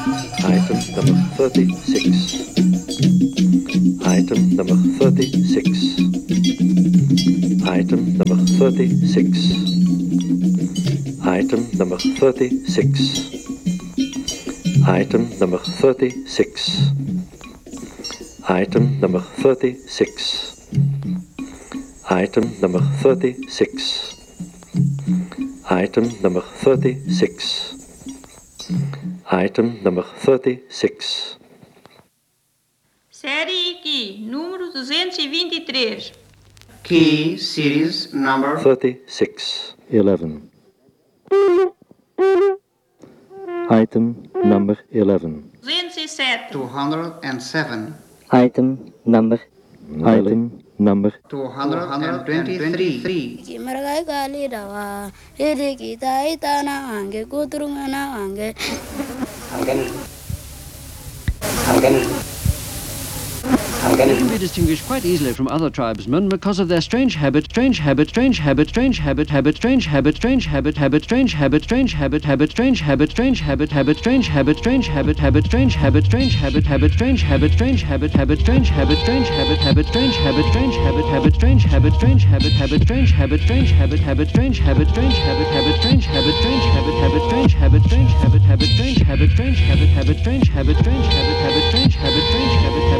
Item number 36. Item number 36. Item number 36. Item number 36. Item number 36. Item number 36. Item number 36. Item number 36. Item number 36. Série Key, número 223. Key series number 36. 11. Item number 11. 207. 207. Item number. Item number 223. Kimaragai kali dawa, ede kita itana angge kuturungana angge. They can be distinguished quite easily from other tribesmen because of their strange habit, strange habit, strange habit, strange habit, habit, strange habit, strange habit, habit, strange habit, strange habit, habit, strange habit, strange habit, habit, strange habit, strange habit, habit, strange habit, strange habit, habit, strange habit, strange habit, habit, strange habit, strange habit, habit, strange habit, strange habit, habit, strange habit, strange habit, habit, strange habit, strange habit, habit, strange habit, strange habit, habit, strange habit, strange habit, habit, strange habit, strange habit, habit, strange habit, strange habit, habit, strange habit, strange habit, habit, strange habit, strange habit, habit.